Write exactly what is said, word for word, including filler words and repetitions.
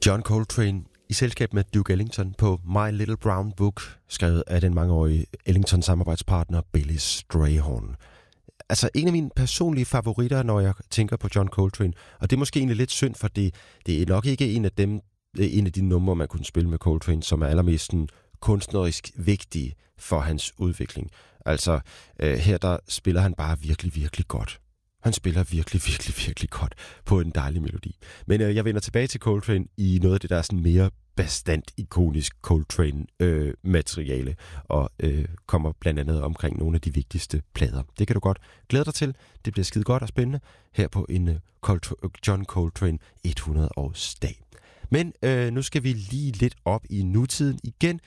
John Coltrane i selskab med Duke Ellington på My Little Brown Book, skrevet af den mangeårige Ellington-samarbejdspartner Billy Strayhorn. Altså en af mine personlige favoritter, når jeg tænker på John Coltrane, og det er måske egentlig lidt synd, for det, det er nok ikke en af dem, en af de numre, man kunne spille med Coltrane, som er allermest sådan kunstnerisk vigtige for hans udvikling. Altså øh, her der spiller han bare virkelig, virkelig godt. Han spiller virkelig, virkelig, virkelig godt på en dejlig melodi. Men øh, jeg vender tilbage til Coltrane i noget af det, der er sådan mere bastant ikonisk Coltrane-materiale, øh, og øh, kommer blandt andet omkring nogle af de vigtigste plader. Det kan du godt glæde dig til. Det bliver skide godt og spændende her på en øh, Coltra- John Coltrane hundrede-årsdag. Men øh, nu skal vi lige lidt op i nutiden igen.